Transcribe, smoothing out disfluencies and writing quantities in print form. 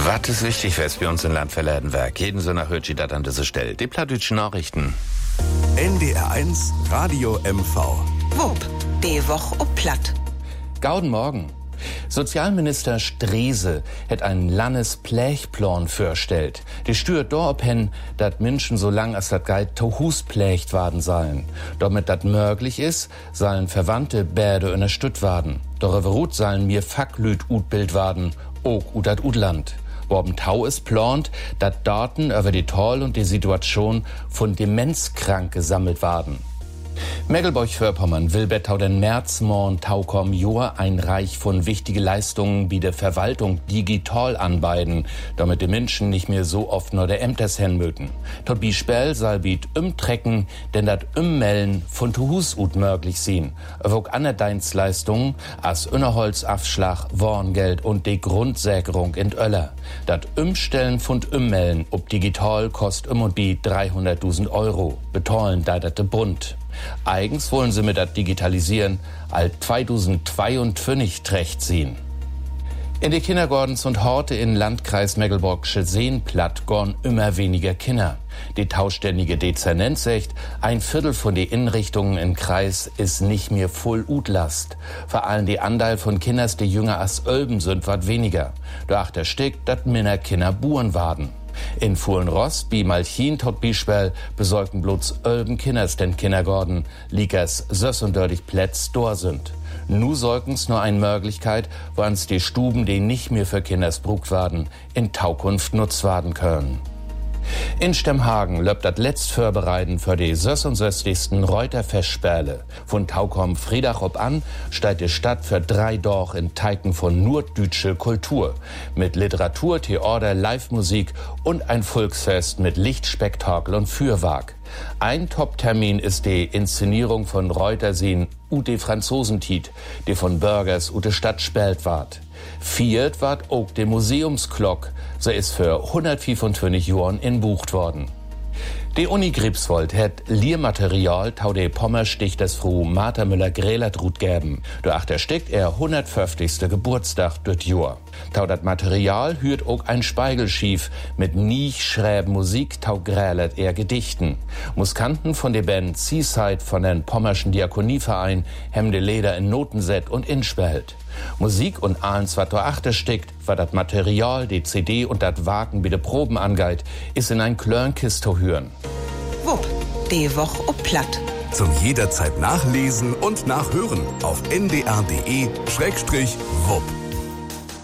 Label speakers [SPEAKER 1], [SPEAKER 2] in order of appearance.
[SPEAKER 1] Was ist wichtig, was bei uns in Landverlädenwerk? Jeden Sonntag hört ihr das an dieser Stelle. Die plattdütschen Nachrichten.
[SPEAKER 2] NDR1 Radio MV.
[SPEAKER 3] Wupp, die Woche ob Platt.
[SPEAKER 4] Gauden Morgen. Sozialminister Streese hat einen Landesplächplan vorgestellt. Die stört dort hin, dass Menschen so lang als das Geld to Hus plächt werden sollen. Damit das möglich ist, sollen Verwandte Bäde unterstützt werden. Darüber ruht sollen mir Facklüt utbild werden, auch ut dat Utland. Woben Tau ist plant, dass Daten über die Toll und die Situation von Demenzkrank gesammelt werden. Mecklenburg-Vorpommern will betau den Märzmorn Taukom Joa ein Reich von wichtige Leistungen wie der Verwaltung digital anbeiden, damit die Menschen nicht mehr so oft nur der Ämters hinmöten. Tot bi Spell soll biet Trecken, denn dat Mellen von Tuhus ut möglich sehen. Auch andere Dienstleistungen als Innerholzabschlag, Warngeld und die Grundsägerung in Öller. Dat Stellen von Mellen ob digital kost und bi 300.000 Euro. Betollen da dat de Bund. Eigens wollen sie mit das Digitalisieren all 2022 trächt ziehen. In die Kindergordens und Horte in Landkreis Mecklenburgische Seenplatt gorn immer weniger Kinder. Die tauständige Dezernent sagt, 1/4 von den Innenrichtungen im Kreis ist nicht mehr voll Utlast. Vor allem die Anteil von Kinders, die jünger als Ölben sind, wat weniger. Durch der Stick, dat Männer Kinder buren waren. In Fuhlenrost, bi Malchin tot Bischwell, besorgten bloß 11 Kinders den Kindergarten, liegers 36 Plätz dor sind. Nu sorgens nur eine Möglichkeit, wo ans die Stuben, die nicht mehr für Kinders brugt werden, in Taukunft nutzt werden können. In Stemhagen löbt das letzt Vorbereiten für die 66. Reuterfestspiele. Von Taukom Friedach ob an steigt die Stadt für 3 Dorch in Teiken von norddeutsche Kultur. Mit Literatur, Theater, Live-Musik und ein Volksfest mit Lichtspektakel und Fürwerk. Ein Top-Termin ist die Inszenierung von Reutersien Ute Franzosentit, die von Bürgers Ute Stadt spielt ward. Viert ward auch die Museumsglock, so ist für 125 Jahren inbucht worden. Die Uni Greifswald hat Lehrmaterial tau de Pommerstichters-Fru Martha Müller-Grehlert-Rut gäben. Durch der steckt 150. Geburtstag düt Jahr. Tau dat Material hürt auch ein Speigelschief mit nicht schräb Musik tau Grählert Gedichten. Musikanten von der Band Seaside von den Pommerschen Diakonieverein hem de Leder in Notenset und inspelt. Musik und allens wat do achter steckt, war dat Material, die CD und dat Wagen wie de Proben angeit, ist in ein Klörnkist zu hören.
[SPEAKER 3] Wupp, die Woche ob Platt.
[SPEAKER 2] Zum jederzeit nachlesen und nachhören auf ndr.de/wupp.